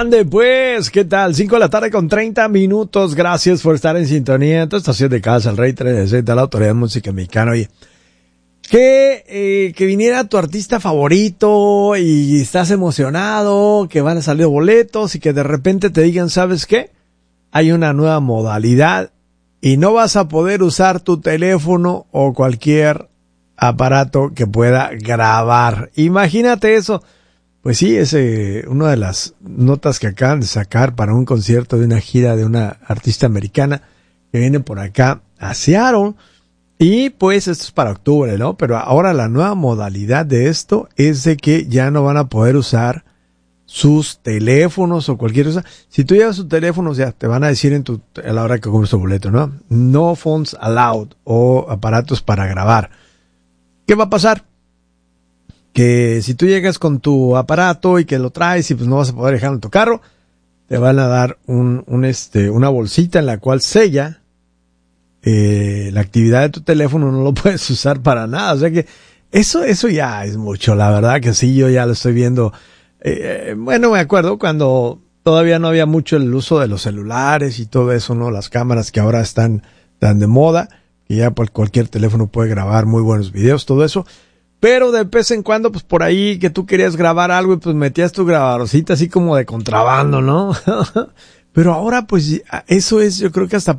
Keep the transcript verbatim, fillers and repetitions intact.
Ande pues, ¿qué tal? cinco de la tarde con treinta minutos. Gracias por estar en sintonía en tu estación de casa, el Rey trescientos sesenta, la Autoridad de Música Mexicana. Oye, que, eh, que viniera tu artista favorito y estás emocionado, que van a salir boletos y que de repente te digan, ¿sabes qué? Hay una nueva modalidad y no vas a poder usar tu teléfono o cualquier aparato que pueda grabar. Imagínate eso. Pues sí, es eh, una de las notas que acaban de sacar para un concierto de una gira de una artista americana que viene por acá a Seattle. Y pues esto es para octubre, ¿no? Pero ahora la nueva modalidad de esto es de que ya no van a poder usar sus teléfonos o cualquier cosa. Si tú llevas tu teléfono, o sea, te van a decir en tu, a la hora que compres tu boleto, ¿no? No phones allowed o aparatos para grabar. ¿Qué va a pasar? Que si tú llegas con tu aparato y que lo traes y pues no vas a poder dejarlo en tu carro, te van a dar un, un este, una bolsita en la cual sella eh, la actividad de tu teléfono, no lo puedes usar para nada. O sea que eso, eso ya es mucho, la verdad que sí, yo ya lo estoy viendo. Eh, bueno, me acuerdo cuando todavía no había mucho el uso de los celulares y todo eso, ¿no? Las cámaras que ahora están tan de moda, que ya por cualquier teléfono puede grabar muy buenos videos, todo eso. Pero de vez en cuando, pues por ahí que tú querías grabar algo y pues metías tu grabadorcita así como de contrabando, ¿no? Pero ahora pues eso es, yo creo que hasta